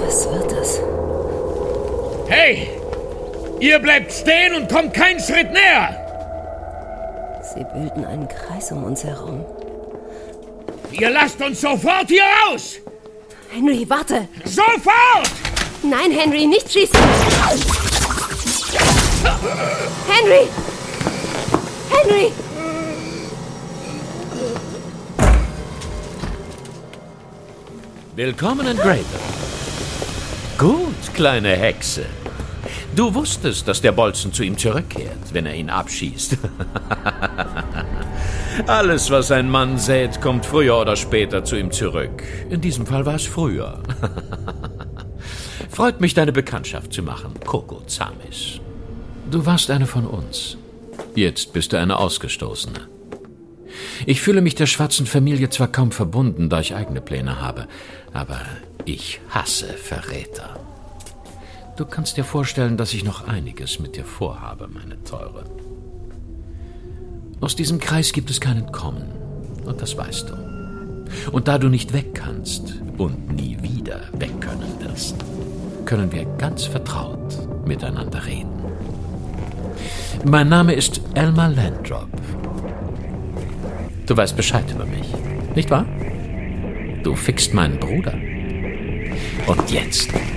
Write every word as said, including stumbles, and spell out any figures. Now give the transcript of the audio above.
Was wird das? Hey! Ihr bleibt stehen und kommt keinen Schritt näher! Sie bilden einen Kreis um uns herum. Ihr lasst uns sofort hier raus! Henry, warte! Sofort! Nein, Henry, nicht schießen! Henry! Henry! Willkommen in Graven. Gut, kleine Hexe. Du wusstest, dass der Bolzen zu ihm zurückkehrt, wenn er ihn abschießt. Alles, was ein Mann sät, kommt früher oder später zu ihm zurück. In diesem Fall war es früher. Freut mich, deine Bekanntschaft zu machen, Coco Zamis. Du warst eine von uns. Jetzt bist du eine Ausgestoßene. Ich fühle mich der schwarzen Familie zwar kaum verbunden, da ich eigene Pläne habe, aber ich hasse Verräter. Du kannst dir vorstellen, dass ich noch einiges mit dir vorhabe, meine Teure. Aus diesem Kreis gibt es kein Entkommen, und das weißt du. Und da du nicht weg kannst und nie wieder weg können wirst, können wir ganz vertraut miteinander reden. Mein Name ist Elmer Landrop. Du weißt Bescheid über mich, nicht wahr? Du fickst meinen Bruder. Und jetzt